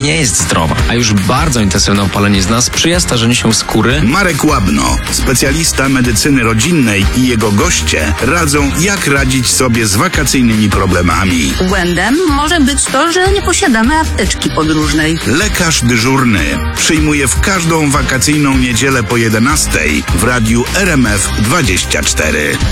nie jest zdrowa, a już bardzo intensywne opalenizna sprzyja starzeniu się skóry. Marek Łabno, specjalista medycyny rodzinnej, i jego goście radzą, jak radzić sobie z wakacyjnymi problemami. Błędem może być to, że nie posiadamy apteczki podróżnej. Lekarz dyżurny przyjmuje w każdą wakacyjną niedzielę po 11:00 w radiu RMF 24.